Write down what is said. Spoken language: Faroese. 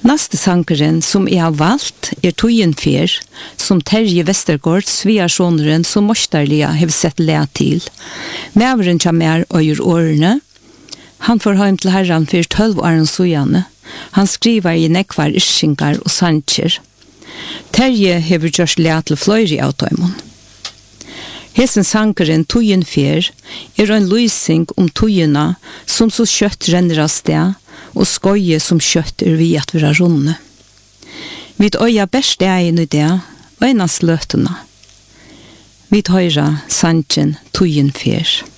Neste sankeren som jeg har valgt Tøyen fer, som Terje Vestergaard, Sveasjoneren, som Morstarlia har sett le til. Mæveren kommer og gjør årene. Han får hjem til herren for 12 år og sojane. Han skriver i nekvar iskinkar og sanger. Terje har gjort le til fløyre av tøymon. Hesen sankeren Tøyen fer en lysing om tøyena som så kjøtt renner av sted, og skoje som kjøtt vi at vi er runde. Vi øya best inn i det, og enn løtene. Vi høyre sangen Tøyen fer.